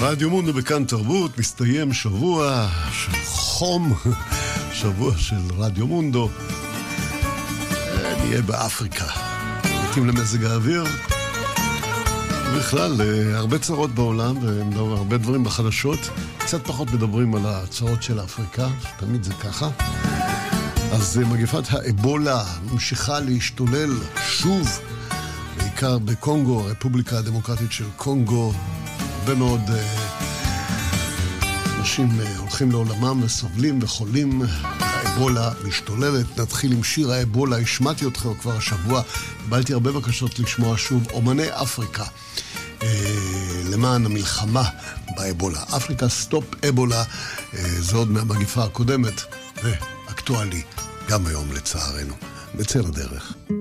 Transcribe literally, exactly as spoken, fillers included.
רדיו מונדו בכאן תרבות, מסתיים שבוע של חום, שבוע של רדיו מונדו. נהיה באפריקה, מתאים למזג האוויר. בכלל, הרבה צרות בעולם והרבה דברים בחדשות. קצת פחות מדברים על הצרות של אפריקה, תמיד זה ככה. אז מגפת האבולה ממשיכה להשתולל שוב, בעיקר בקונגו, הרפובליקה הדמוקרטית של קונגו. הרבה מאוד אנשים הולכים לעולמם וסובלים וחולים. האבולה משתוללת. נתחיל עם שיר האבולה. השמעתי אתכם כבר השבוע. קיבלתי הרבה בקשות לשמוע שוב אומני אפריקה למען המלחמה באבולה. אפריקה סטופ אבולה. זה עוד מהמגפה הקודמת ואקטואלי גם היום לצערנו. נצא לדרך.